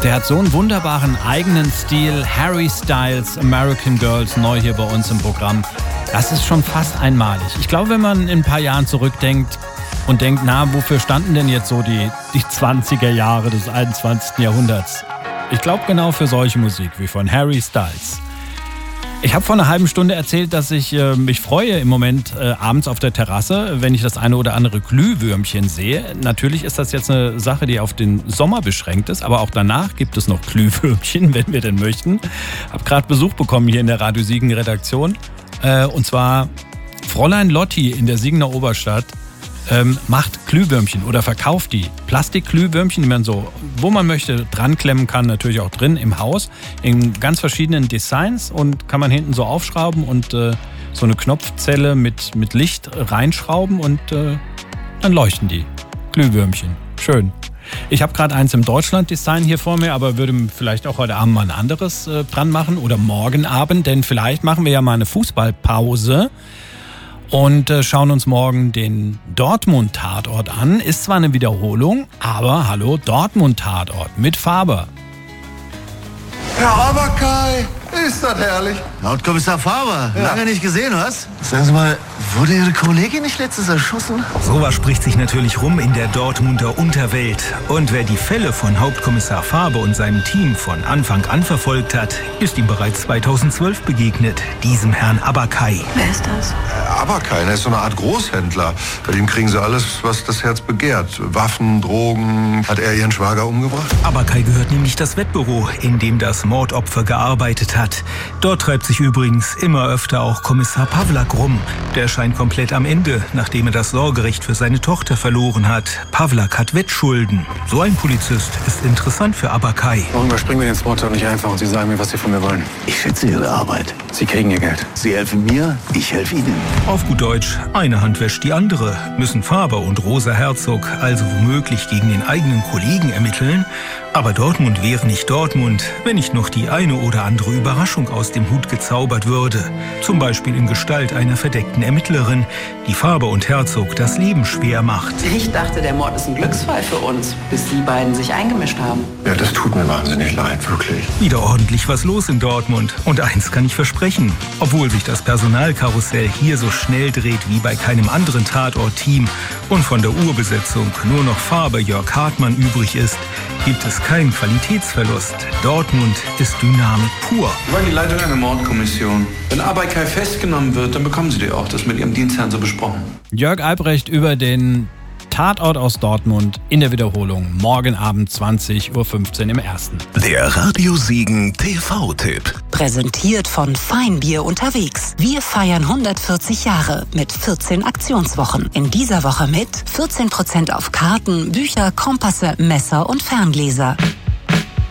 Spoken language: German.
der hat so einen wunderbaren eigenen Stil. Harry Styles, American Girls, neu hier bei uns im Programm. Das ist schon fast einmalig. Ich glaube, wenn man in ein paar Jahren zurückdenkt und denkt, na, wofür standen denn jetzt so die 20er Jahre des 21. Jahrhunderts? Ich glaube genau für solche Musik wie von Harry Styles. Ich habe vor einer halben Stunde erzählt, dass ich mich freue im Moment abends auf der Terrasse, wenn ich das eine oder andere Glühwürmchen sehe. Natürlich ist das jetzt eine Sache, die auf den Sommer beschränkt ist, aber auch danach gibt es noch Glühwürmchen, wenn wir denn möchten. Habe gerade Besuch bekommen hier in der Radio Siegen Redaktion. Und zwar Fräulein Lotti in der Siegener Oberstadt macht Glühwürmchen oder verkauft die. Plastikglühwürmchen, die man so, wo man möchte, dran klemmen kann, natürlich auch drin im Haus, in ganz verschiedenen Designs und kann man hinten so aufschrauben und so eine Knopfzelle mit Licht reinschrauben und dann leuchten die Glühwürmchen. Schön. Ich habe gerade eins im Deutschland-Design hier vor mir, aber würde vielleicht auch heute Abend mal ein anderes dran machen oder morgen Abend, denn vielleicht machen wir ja mal eine Fußballpause und schauen uns morgen den Dortmund-Tatort an. Ist zwar eine Wiederholung, aber hallo, Dortmund-Tatort mit Faber. Herr Abakai, ist das herrlich. Hauptkommissar Faber, Ja. lange nicht gesehen, was? Sagen Sie mal, wurde Ihre Kollegin nicht letztens erschossen? Sowas spricht sich natürlich rum in der Dortmunder Unterwelt. Und wer die Fälle von Hauptkommissar Faber und seinem Team von Anfang an verfolgt hat, ist ihm bereits 2012 begegnet, diesem Herrn Abakai. Wer ist das? Abakai, er ist so eine Art Großhändler. Bei dem kriegen Sie alles, was das Herz begehrt. Waffen, Drogen. Hat er Ihren Schwager umgebracht? Abakai gehört nämlich das Wettbüro, in dem das Mordopfer gearbeitet hat. Dort treibt sich übrigens immer öfter auch Kommissar Pawlak rum. Der scheint komplett am Ende, nachdem er das Sorgerecht für seine Tochter verloren hat. Pawlak hat Wettschulden. So ein Polizist ist interessant für Abakai. Warum überspringen wir den Smalltalk nicht einfach und Sie sagen mir, was Sie von mir wollen? Ich schätze Ihre Arbeit. Sie kriegen Ihr Geld. Sie helfen mir, ich helfe Ihnen. Auf gut Deutsch, eine Hand wäscht die andere. Müssen Faber und Rosa Herzog also womöglich gegen den eigenen Kollegen ermitteln? Aber Dortmund wäre nicht Dortmund, wenn nicht noch die eine oder andere Überraschung aus dem Hut gezaubert würde. Zum Beispiel in Gestalt einer verdeckten Ermittlerin, die Faber und Herzog das Leben schwer macht. Ich dachte, der Mord ist ein Glücksfall für uns, bis Sie beiden sich eingemischt haben. Ja, das tut mir wahnsinnig leid, wirklich. Wieder ordentlich was los in Dortmund. Und eins kann ich versprechen. Obwohl sich das Personalkarussell hier so schnell dreht wie bei keinem anderen Tatort-Team und von der Urbesetzung nur noch Faber Jörg Hartmann übrig ist, gibt es keinen Qualitätsverlust. Dortmund ist Dynamik pur. Sie wollen die Leitung einer Mordkommission. Wenn Abakai festgenommen wird, dann bekommen Sie die auch. Das ist mit Ihrem Dienstherrn so besprochen. Jörg Albrecht über den Tatort aus Dortmund in der Wiederholung. Morgen Abend 20:15 Uhr im Ersten. Der Radio Siegen TV-Tipp. Präsentiert von Feinbier unterwegs. Wir feiern 140 Jahre mit 14 Aktionswochen. In dieser Woche mit 14% auf Karten, Bücher, Kompasse, Messer und Ferngläser.